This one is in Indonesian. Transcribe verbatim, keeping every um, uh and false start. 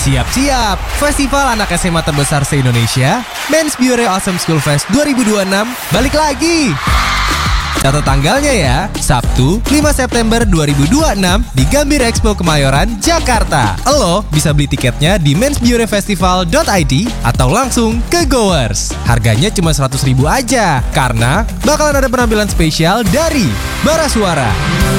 Siap-siap, festival anak S M A terbesar se-Indonesia, Men's Biore Awesome School Fest dua ribu dua puluh enam, balik lagi! Catat tanggalnya ya, Sabtu lima September dua ribu dua puluh enam di Gambir Expo Kemayoran, Jakarta. Lo bisa beli tiketnya di mens biore festival dot i d atau langsung ke Goers. Harganya cuma seratus ribu aja, karena bakalan ada penampilan spesial dari Bara Suara.